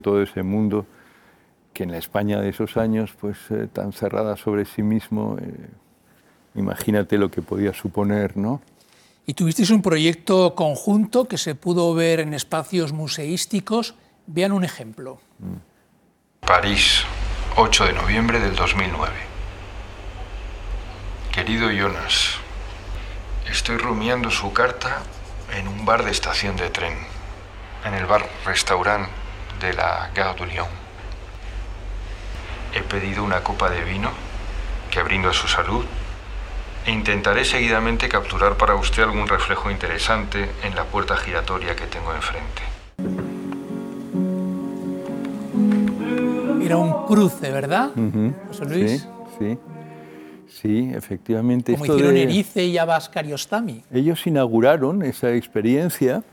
todo ese mundo que en la España de esos años, pues tan cerrada sobre sí mismo, imagínate lo que podía suponer, ¿no? Y tuvisteis un proyecto conjunto que se pudo ver en espacios museísticos. Vean un ejemplo. París, 8 de noviembre del 2009. Querido Jonas, estoy rumiando su carta en un bar de estación de tren, en el bar-restaurant de la Gare de Lyon. He pedido una copa de vino que brindo a su salud e intentaré seguidamente capturar para usted algún reflejo interesante en la puerta giratoria que tengo enfrente. Era un cruce, ¿verdad, José Luis? Sí, efectivamente. Como hicieron Erice y Abbas Kiarostami. Ellos inauguraron esa experiencia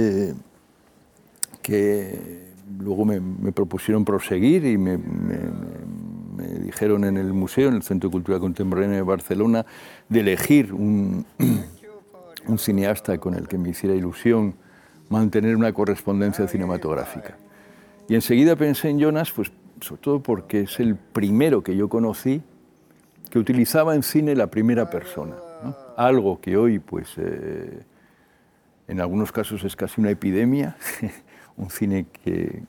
que luego me propusieron proseguir y me dijeron en el museo, en el Centro de Cultura Contemporánea de Barcelona, de elegir un cineasta con el que me hiciera ilusión mantener una correspondencia cinematográfica. Y enseguida pensé en Jonas, pues sobre todo porque es el primero que yo conocí que utilizaba en cine la primera persona, ¿no? Algo que hoy, pues, en algunos casos es casi una epidemia, un cine que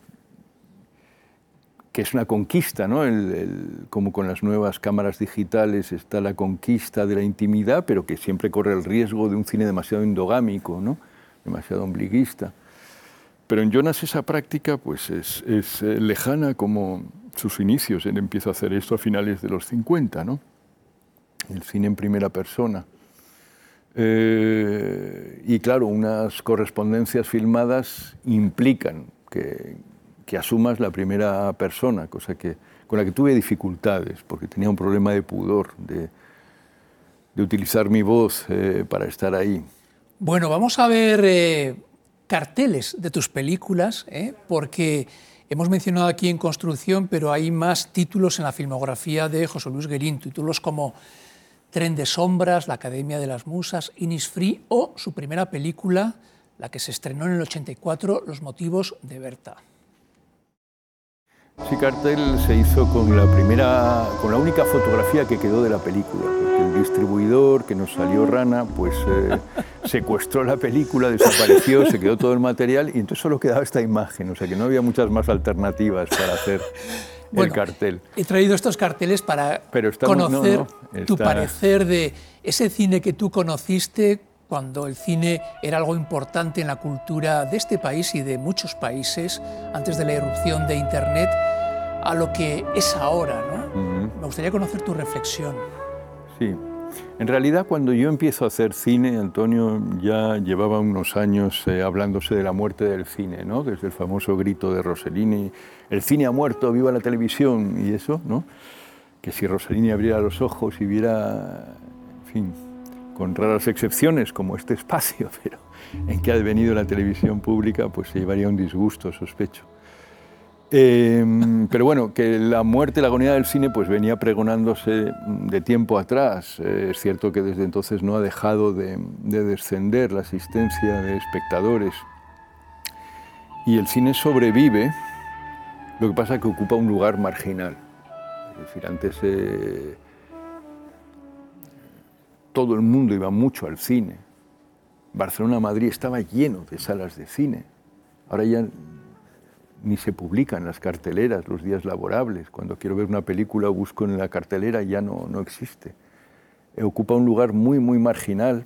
es una conquista, ¿no? Como con las nuevas cámaras digitales está la conquista de la intimidad, pero que siempre corre el riesgo de un cine demasiado endogámico, ¿no? Demasiado ombliguista. Pero en Jonas esa práctica pues es lejana como sus inicios. Él empieza a hacer esto a finales de los 50, ¿no? El cine en primera persona. Y claro, unas correspondencias filmadas implican que asumas la primera persona, cosa con la que tuve dificultades, porque tenía un problema de pudor, de utilizar mi voz para estar ahí. Bueno, vamos a ver carteles de tus películas, porque hemos mencionado aquí En construcción, pero hay más títulos en la filmografía de José Luis Guerín, títulos como Tren de sombras, La Academia de las Musas, Innisfree o su primera película, la que se estrenó en el 84, Los motivos de Berta. Ese cartel se hizo con la única fotografía que quedó de la película, porque el distribuidor, que nos salió rana, pues secuestró la película, desapareció, se quedó todo el material y entonces solo quedaba esta imagen, o sea que no había muchas más alternativas para hacer el cartel. He traído estos carteles para conocer tu parecer de ese cine que tú conociste cuando el cine era algo importante en la cultura de este país y de muchos países antes de la irrupción de Internet, a lo que es ahora, ¿no? Me gustaría conocer tu reflexión. Sí. En realidad, cuando yo empiezo a hacer cine, Antonio ya llevaba unos años hablándose de la muerte del cine, ¿no? Desde el famoso grito de Rossellini, el cine ha muerto, viva la televisión, y eso, ¿no? Que si Rossellini abriera los ojos y viera, en fin, con raras excepciones como este espacio, pero en que ha devenido la televisión pública, pues se llevaría un disgusto, sospecho. Pero bueno, que la muerte, la agonía del cine, pues venía pregonándose de tiempo atrás. Es cierto que desde entonces no ha dejado de descender la asistencia de espectadores. Y el cine sobrevive, lo que pasa es que ocupa un lugar marginal. Es decir, antes todo el mundo iba mucho al cine. Barcelona, Madrid estaba lleno de salas de cine. Ahora ya ni se publican las carteleras, los días laborables. Cuando quiero ver una película busco en la cartelera, ya no existe. Ocupa un lugar muy, muy marginal.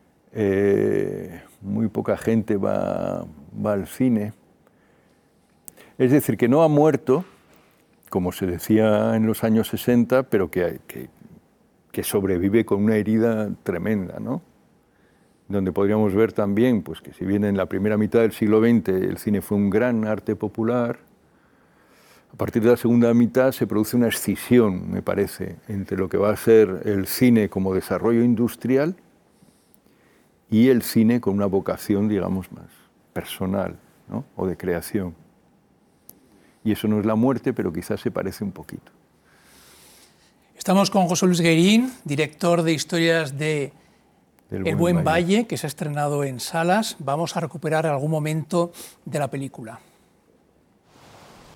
Muy poca gente va al cine. Es decir, que no ha muerto, como se decía en los años 60, pero que sobrevive con una herida tremenda, ¿no? Donde podríamos ver también pues, que si bien en la primera mitad del siglo XX el cine fue un gran arte popular, a partir de la segunda mitad se produce una escisión, me parece, entre lo que va a ser el cine como desarrollo industrial y el cine con una vocación, digamos, más personal, ¿no? O de creación. Y eso no es la muerte, pero quizás se parece un poquito. Estamos con José Luis Guerín, director de historias de El Buen Valle, que se ha estrenado en salas. Vamos a recuperar algún momento de la película.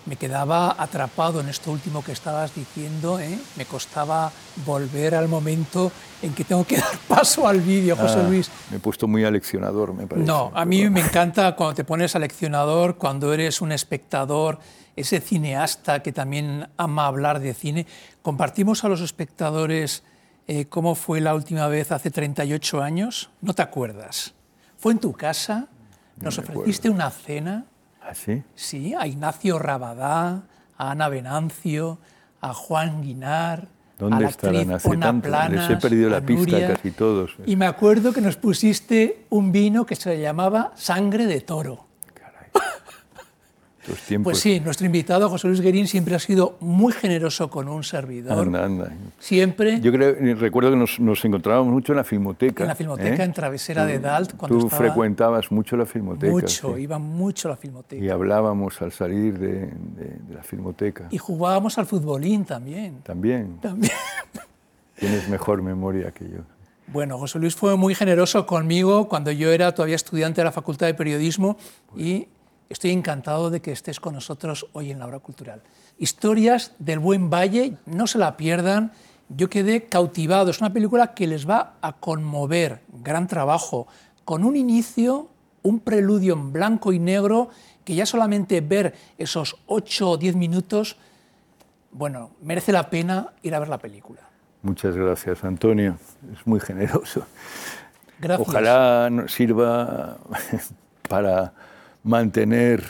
me quedaba atrapado en esto último que estabas diciendo, ¿eh? Me costaba volver al momento en que tengo que dar paso al vídeo, José Luis. Me he puesto muy aleccionador, me parece. No, a mí me encanta cuando te pones aleccionador, cuando eres un espectador, ese cineasta que también ama hablar de cine. Compartimos a los espectadores cómo fue la última vez hace 38 años. ¿No te acuerdas? Fue en tu casa, nos ofreciste una cena. ¿Ah, sí? Sí, a Ignacio Rabadá, a Ana Venancio, a Juan Guinar, a la actriz Ona Planas, les he perdido la pista Nuria, casi todos. Y me acuerdo que nos pusiste un vino que se llamaba Sangre de Toro. Caray. Los tiempos... Pues sí, nuestro invitado José Luis Guerín siempre ha sido muy generoso con un servidor. Anda. Siempre. Yo recuerdo que nos encontrábamos mucho en la Filmoteca. En la Filmoteca, en Travesera de Dalt. Tú frecuentabas mucho la Filmoteca. Mucho, sí. iba mucho a la Filmoteca. Y hablábamos al salir de la Filmoteca. Y jugábamos al futbolín también. También. Tienes mejor memoria que yo. Bueno, José Luis fue muy generoso conmigo cuando yo era todavía estudiante de la Facultad de Periodismo y estoy encantado de que estés con nosotros hoy en la Hora Cultural. Historias del Buen Valle, no se la pierdan. Yo quedé cautivado. Es una película que les va a conmover. Gran trabajo. Con un inicio, un preludio en blanco y negro, que ya solamente ver esos 8 o 10 minutos, bueno, merece la pena ir a ver la película. Muchas gracias, Antonio. Es muy generoso. Gracias. Ojalá nos sirva para mantener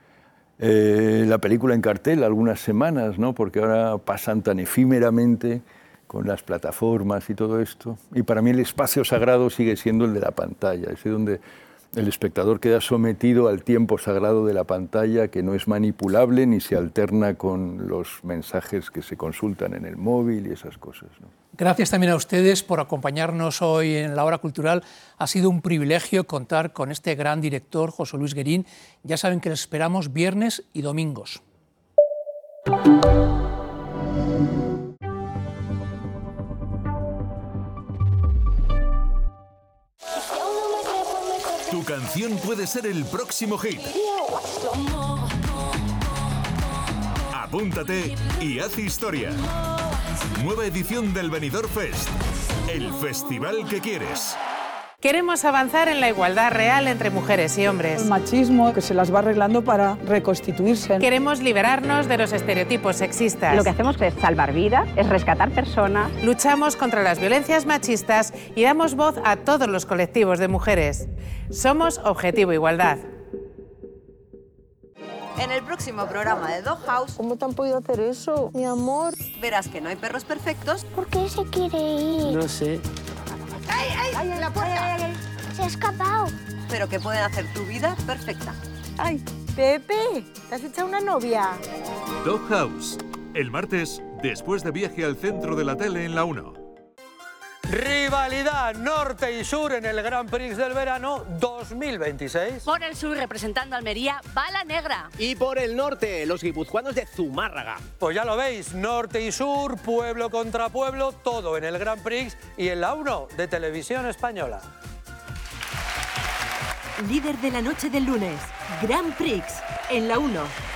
la película en cartel algunas semanas, ¿no? Porque ahora pasan tan efímeramente con las plataformas y todo esto. Y para mí el espacio sagrado sigue siendo el de la pantalla, es donde el espectador queda sometido al tiempo sagrado de la pantalla, que no es manipulable ni se alterna con los mensajes que se consultan en el móvil y esas cosas, ¿no? Gracias también a ustedes por acompañarnos hoy en la Hora Cultural. Ha sido un privilegio contar con este gran director, José Luis Guerín. Ya saben que les esperamos viernes y domingos. Tu canción puede ser el próximo hit. Apúntate y haz historia. Nueva edición del Benidorm Fest, el festival que quieres. Queremos avanzar en la igualdad real entre mujeres y hombres. El machismo que se las va arreglando para reconstituirse. Queremos liberarnos de los estereotipos sexistas. Lo que hacemos es salvar vidas, es rescatar personas. Luchamos contra las violencias machistas y damos voz a todos los colectivos de mujeres. Somos Objetivo Igualdad. En el próximo programa de Doghouse... ¿Cómo te han podido hacer eso, mi amor? Verás que no hay perros perfectos. ¿Por qué se quiere ir? No sé. ¡Ay, en la puerta! Se ha escapado. Pero que pueden hacer tu vida perfecta. ¡Ay, Pepe! ¿Te has echado una novia? Doghouse, el martes, después de Viaje al Centro de la Tele en la 1. Rivalidad norte y sur en el Grand Prix del verano 2026. Por el sur, representando a Almería, Bala Negra. Y por el norte, los guipuzcoanos de Zumárraga. Pues ya lo veis, norte y sur, pueblo contra pueblo, todo en el Grand Prix y en la 1 de Televisión Española. Líder de la noche del lunes, Grand Prix, en la 1.